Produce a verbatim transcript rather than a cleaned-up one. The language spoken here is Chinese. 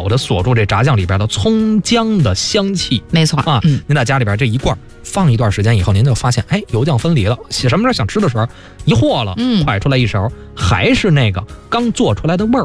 好的锁住这炸酱里边的葱姜的香气。 没错啊，嗯、您在家里边这一罐放一段时间以后，您就发现，哎，油酱分离了。什么时候想吃的时候，一和了，嗯，蒯出来一勺，还是那个刚做出来的味儿。